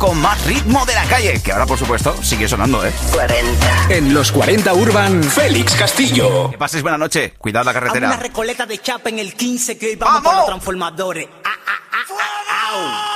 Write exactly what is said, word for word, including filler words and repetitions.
con más ritmo de la calle, que ahora por supuesto sigue sonando, ¿eh? cuarenta. En los cuarenta Urban, Félix Castillo. Que pases buena noche, cuidad la carretera. A una recoleta de chapa en el quince que hoy vamos, vamos. Por los transformadores. ¡Ah, ah, ah, ah, ah!